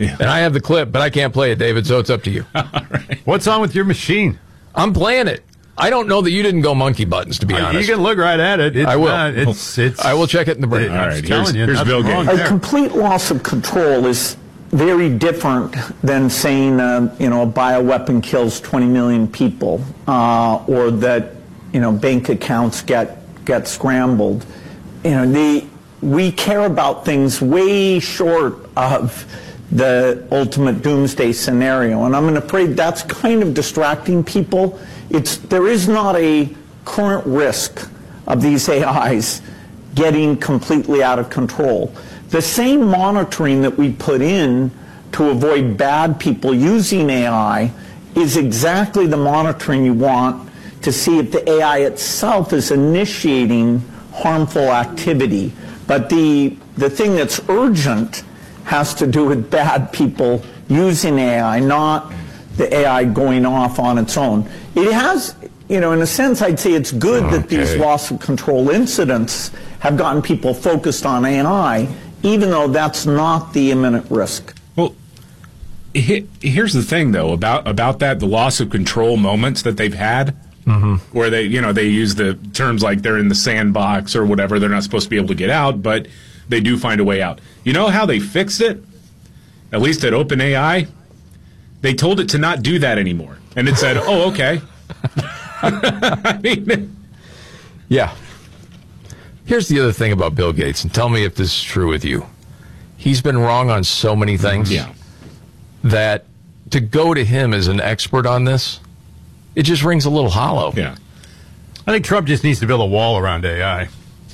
Yeah. And I have the clip, but I can't play it, David, so it's up to you. All right. What's on with your machine? I'm playing it. I don't know that you didn't go monkey buttons, to be honest. You can look right at it. I will. I will check it in the break. All right, here's Bill Gates. A complete loss of control is very different than saying, a bioweapon kills 20 million people, or that, bank accounts get scrambled. We care about things way short of the ultimate doomsday scenario, and I'm afraid that's kind of distracting people. There is not a current risk of these AIs getting completely out of control. The same monitoring that we put in to avoid bad people using AI is exactly the monitoring you want to see if the AI itself is initiating harmful activity. But the thing that's urgent has to do with bad people using AI, not the AI going off on its own. It has, in a sense, I'd say it's good that these loss of control incidents have gotten people focused on AI, even though that's not the imminent risk. Well, here's the thing, though, about that, the loss of control moments that they've had, where they use the terms like they're in the sandbox or whatever. They're not supposed to be able to get out, but they do find a way out. You know how they fixed it? At least at OpenAI? They told it to not do that anymore. And it said, oh, okay. I mean, yeah. Here's the other thing about Bill Gates, and tell me if this is true with you. He's been wrong on so many things that to go to him as an expert on this, it just rings a little hollow. Yeah. I think Trump just needs to build a wall around AI.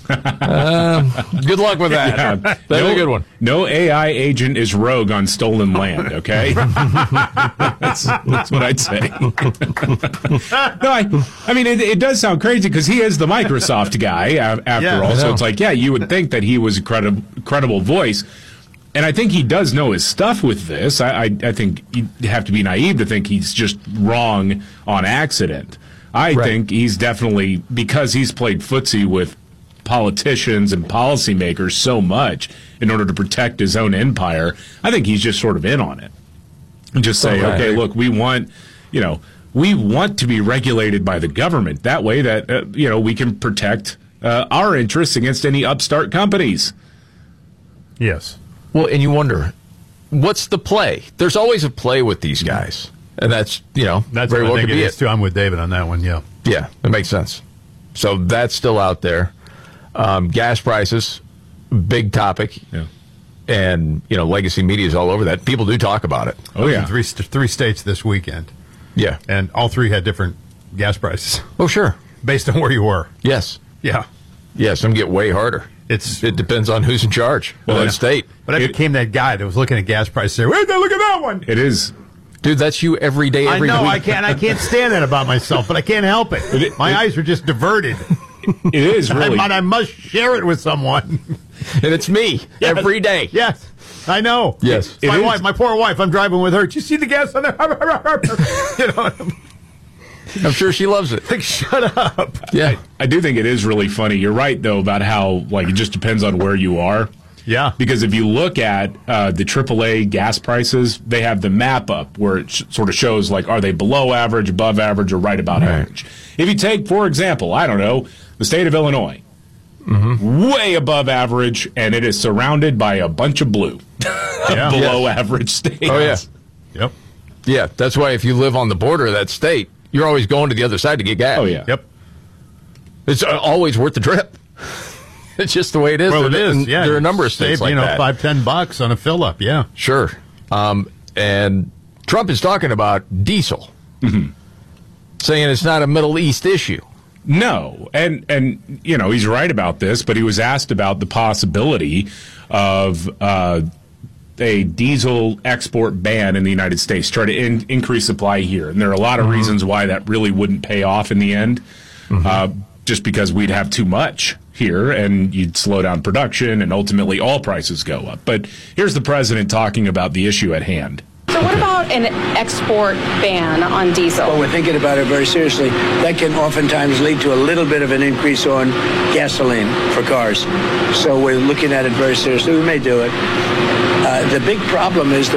Good luck with that. Yeah. That's a good one. No AI agent is rogue on stolen land, okay? that's what I'd say. No, I mean, it does sound crazy because he is the Microsoft guy, after all. So it's like, you would think that he was a credible voice. And I think he does know his stuff with this. I think you have to be naive to think he's just wrong on accident. I think he's definitely, because he's played footsie with politicians and policymakers so much in order to protect his own empire, I think he's just sort of in on it. And just say, okay, look, we want to be regulated by the government. That way that, we can protect our interests against any upstart companies. Yes. Well, and you wonder, what's the play? There's always a play with these guys. And that's, that's very what well I think could be it is, too. I'm with David on that one, yeah. Yeah, that makes sense. So that's still out there. Gas prices, big topic. Yeah. And, legacy media is all over that. People do talk about it. Oh, yeah. Three states this weekend. Yeah. And all three had different gas prices. Oh, sure. Based on where you were. Yes. Yeah. Yeah, some get way harder. It depends on who's in charge of that state. But I became that guy that was looking at gas prices. Saying, look at that one. It is. Dude, that's you every day, every week. I can't stand that about myself, but I can't help it. My eyes are just diverted. It is really. I must share it with someone. And it's me every day. Yes, I know. Yes. My wife, my poor wife, I'm driving with her. Did you see the gas on there? I'm sure she loves it. Like, shut up. Yeah. I do think it is really funny. You're right, though, about how, it just depends on where you are. Yeah. Because if you look at the AAA gas prices, they have the map up where it sort of shows, are they below average, above average, or right about average. If you take, for example, I don't know, the state of Illinois, way above average, and it is surrounded by a bunch of blue below average states. Oh, yeah. Yep. Yeah, that's why if you live on the border of that state, you're always going to the other side to get gas. Oh, yeah. Yep. It's always worth the trip. It's just the way it is. Well, it is. Yeah. There are a number of states like that. $5-10 on a fill up. Yeah. Sure. And Trump is talking about diesel, saying it's not a Middle East issue. No, and he's right about this, but he was asked about the possibility of a diesel export ban in the United States, try to increase supply here. And there are a lot of reasons why that really wouldn't pay off in the end, just because we'd have too much here and you'd slow down production and ultimately all prices go up. But here's the president talking about the issue at hand. So what about an export ban on diesel? Well, we're thinking about it very seriously. That can oftentimes lead to a little bit of an increase on gasoline for cars. So we're looking at it very seriously. We may do it. The big problem is